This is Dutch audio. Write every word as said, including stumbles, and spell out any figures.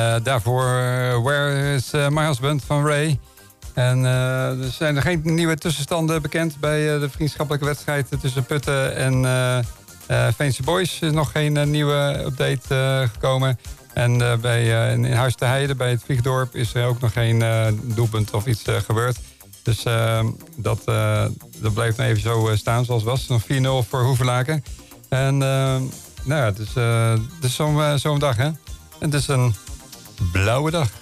Uh, daarvoor uh, Where is uh, My Husband van Ray. En uh, er zijn er geen nieuwe tussenstanden bekend bij uh, de vriendschappelijke wedstrijd tussen Putten en uh, uh, Veense Boys. Er is nog geen uh, nieuwe update uh, gekomen. En uh, bij, uh, in Huis te Heide, bij het Vliegdorp, is er ook nog geen uh, doelpunt of iets uh, gebeurd. Dus uh, dat, uh, dat blijft nou even zo uh, staan zoals het was. Nog vier nul voor Hoevelaken. En uh, nou ja, het is, uh, het is zo'n uh, zo'n dag, hè. En het is een blauwe dag.